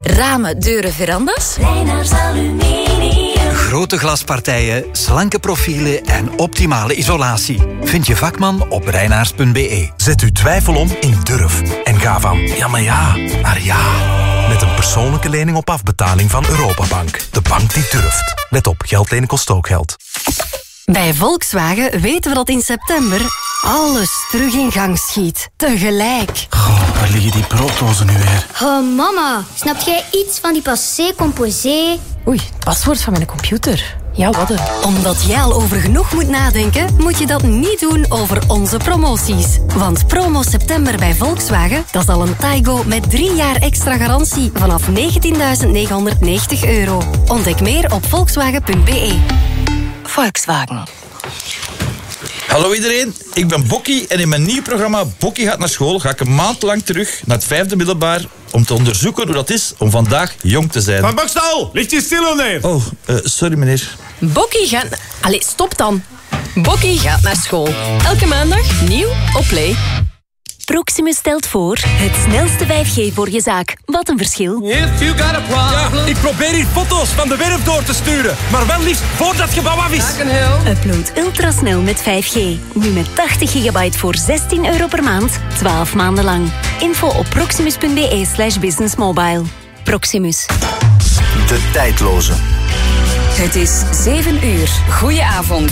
Ramen, deuren, verandas? Reinaars Aluminium. Grote glaspartijen, slanke profielen en optimale isolatie. Vind je vakman op reinaars.be. Zet uw twijfel om in durf. En ga van ja, maar ja, naar ja. Met een persoonlijke lening op afbetaling van Europabank. De bank die durft. Let op, geld lenen kost ook geld. Bij Volkswagen weten we dat in september alles terug in gang schiet. Tegelijk. Goh, waar liggen die brooddozen nu weer? Oh, mama, snap jij iets van die passé composé? Oei, het paswoord van mijn computer. Ja, wat een. Omdat jij al over genoeg moet nadenken, moet je dat niet doen over onze promoties. Want promo september bij Volkswagen, dat is al een Taigo met 3 jaar extra garantie vanaf €19.990. Ontdek meer op volkswagen.be. Volkswagen. Hallo iedereen, ik ben Bokkie en in mijn nieuw programma Bokkie gaat naar school ga ik een maand lang terug naar het 5e middelbaar om te onderzoeken hoe dat is om vandaag jong te zijn. Van Bokstal, ligt je stil of nee? Oh, sorry meneer. Bokkie gaat... Allee, stop dan. Bokkie gaat naar school. Elke maandag nieuw op Play. Proximus stelt voor het snelste 5G voor je zaak. Wat een verschil. If you got a problem. Ja, ik probeer hier foto's van de werf door te sturen. Maar wel liefst voordat het gebouw af is. Upload ultrasnel met 5G. Nu met 80 gigabyte voor €16 per maand. 12 maanden lang. Info op proximus.be/businessmobile. Proximus. De tijdloze. Het is 7 uur. Goedenavond.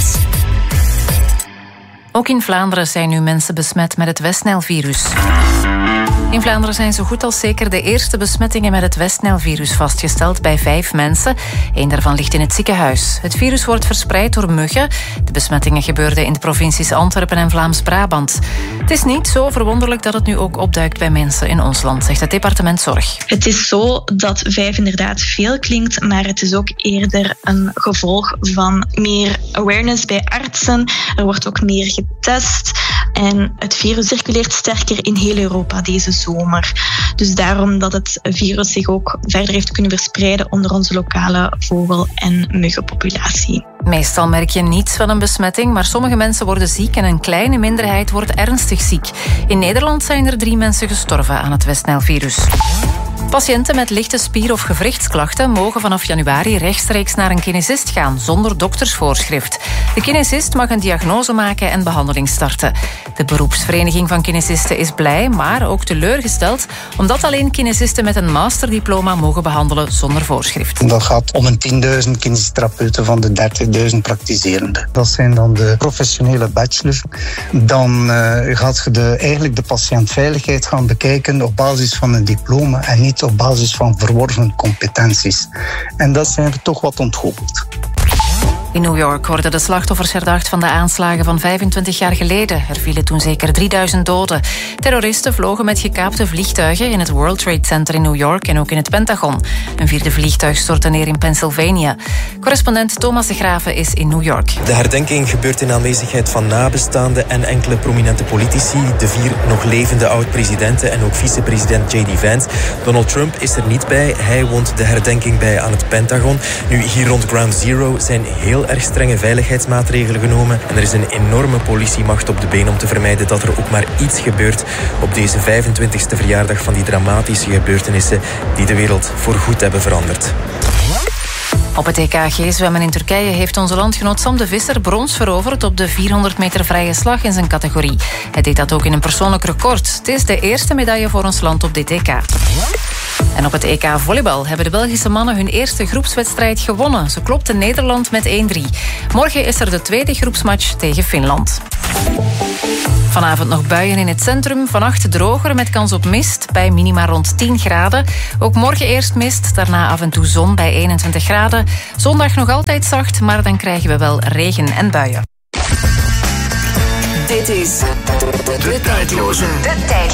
Ook in Vlaanderen zijn nu mensen besmet met het Westnijlvirus. In Vlaanderen zijn zo goed als zeker de eerste besmettingen met het Westnijlvirus vastgesteld bij 5 mensen. 1 daarvan ligt in het ziekenhuis. Het virus wordt verspreid door muggen. De besmettingen gebeurden in de provincies Antwerpen en Vlaams-Brabant. Het is niet zo verwonderlijk dat het nu ook opduikt bij mensen in ons land, zegt het departement Zorg. Het is zo dat 5 inderdaad veel klinkt, maar het is ook eerder een gevolg van meer awareness bij artsen. Er wordt ook meer getest en het virus circuleert sterker in heel Europa deze zomer. Dus daarom dat het virus zich ook verder heeft kunnen verspreiden onder onze lokale vogel- en muggenpopulatie. Meestal merk je niets van een besmetting, maar sommige mensen worden ziek en een kleine minderheid wordt ernstig ziek. In Nederland zijn er 3 mensen gestorven aan het Westnijlvirus. Patiënten met lichte spier- of gewrichtsklachten mogen vanaf januari rechtstreeks naar een kinesist gaan, zonder doktersvoorschrift. De kinesist mag een diagnose maken en behandeling starten. De beroepsvereniging van kinesisten is blij, maar ook teleurgesteld, omdat alleen kinesisten met een masterdiploma mogen behandelen zonder voorschrift. Dat gaat om een 10.000 kinesitherapeuten van de 30.000 praktiserenden. Dat zijn dan de professionele bachelors. Dan gaat je eigenlijk de patiëntveiligheid gaan bekijken op basis van een diploma en niet op basis van verworven competenties. En dat zijn er toch wat ontgoocheld. In New York worden de slachtoffers herdacht van de aanslagen van 25 jaar geleden. Er vielen toen zeker 3000 doden. Terroristen vlogen met gekaapte vliegtuigen in het World Trade Center in New York en ook in het Pentagon. Een 4e vliegtuig stortte neer in Pennsylvania. Correspondent Thomas de Graven is in New York. De herdenking gebeurt in aanwezigheid van nabestaanden en enkele prominente politici. De 4 nog levende oud-presidenten en ook vicepresident J.D. Vance. Donald Trump is er niet bij. Hij woont de herdenking bij aan het Pentagon. Nu, hier rond Ground Zero zijn heel erg strenge veiligheidsmaatregelen genomen. En er is een enorme politiemacht op de been om te vermijden dat er ook maar iets gebeurt op deze 25e verjaardag van die dramatische gebeurtenissen die de wereld voorgoed hebben veranderd. Op het EK-zwemmen in Turkije heeft onze landgenoot Sam de Visser brons veroverd op de 400 meter vrije slag in zijn categorie. Hij deed dat ook in een persoonlijk record. Het is de eerste medaille voor ons land op dit EK. En op het EK volleybal hebben de Belgische mannen hun eerste groepswedstrijd gewonnen. Ze klopten Nederland met 1-3. Morgen is er de tweede groepsmatch tegen Finland. Vanavond nog buien in het centrum. Vannacht droger met kans op mist bij minima rond 10 graden. Ook morgen eerst mist, daarna af en toe zon bij 21 graden. Zondag nog altijd zacht, maar dan krijgen we wel regen en buien. Dit is de tijdloze.